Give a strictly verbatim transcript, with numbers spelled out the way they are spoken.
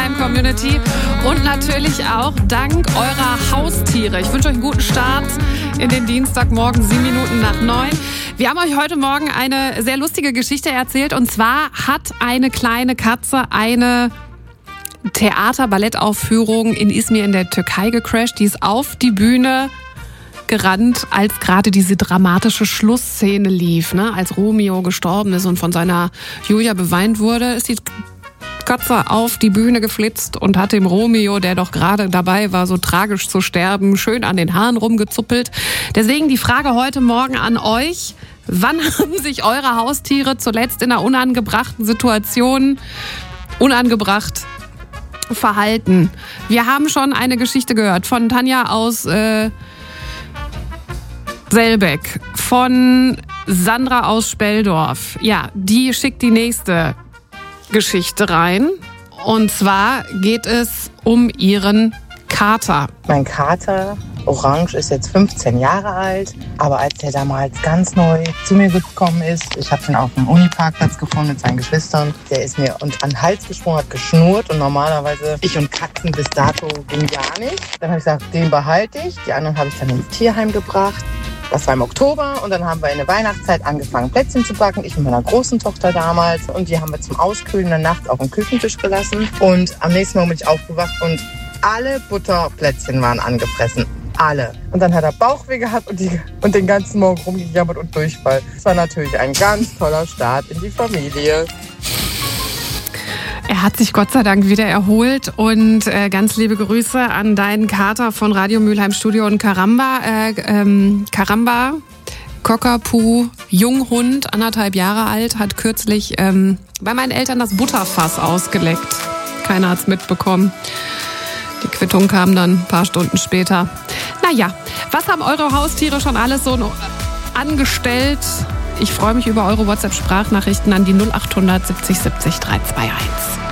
Mülheim-Community und natürlich auch dank eurer Haustiere. Ich wünsche euch einen guten Start in den Dienstagmorgen, sieben Minuten nach neun. Wir haben euch heute Morgen eine sehr lustige Geschichte erzählt. Und zwar hat eine kleine Katze eine Theater-Ballettaufführung in Izmir in der Türkei gecrasht. Die ist auf die Bühne gerannt, als gerade diese dramatische Schlussszene lief, ne? Als Romeo gestorben ist und von seiner Julia beweint wurde, ist die Katze auf die Bühne geflitzt und hat dem Romeo, der doch gerade dabei war, so tragisch zu sterben, schön an den Haaren rumgezuppelt. Deswegen die Frage heute Morgen an euch: Wann haben sich eure Haustiere zuletzt in einer unangebrachten Situation unangebracht verhalten? Wir haben schon eine Geschichte gehört von Tanja aus äh, Selbeck, von Sandra aus Speldorf. Ja, die schickt die nächste Geschichte rein. Und zwar geht es um ihren Kater. Mein Kater, Orange, ist jetzt fünfzehn Jahre alt. Aber als der damals ganz neu zu mir gekommen ist, ich habe ihn auf dem Uniparkplatz gefunden mit seinen Geschwistern, der ist mir unter den Hals gesprungen, hat geschnurrt. Und normalerweise, ich und Katzen bis dato ging gar nicht. Dann habe ich gesagt, den behalte ich. Die anderen habe ich dann ins Tierheim gebracht. Das war im Oktober und dann haben wir in der Weihnachtszeit angefangen, Plätzchen zu backen. Ich mit meiner großen Tochter damals. Und die haben wir zum Auskühlen der Nacht auf den Küchentisch gelassen. Und am nächsten Morgen bin ich aufgewacht und alle Butterplätzchen waren angefressen. Alle. Und dann hat er Bauchweh gehabt und, die, und den ganzen Morgen rumgejammert und Durchfall. Das war natürlich ein ganz toller Start in die Familie. Er hat sich Gott sei Dank wieder erholt und äh, ganz liebe Grüße an deinen Kater von Radio Mülheim Studio und Karamba. Äh, ähm, Karamba, Cockapoo, Junghund, anderthalb Jahre alt, hat kürzlich ähm, bei meinen Eltern das Butterfass ausgeleckt. Keiner hat's mitbekommen. Die Quittung kam dann ein paar Stunden später. Naja, was haben eure Haustiere schon alles so angestellt? Ich freue mich über eure WhatsApp-Sprachnachrichten an die null acht hundert siebzig siebzig drei zwei eins.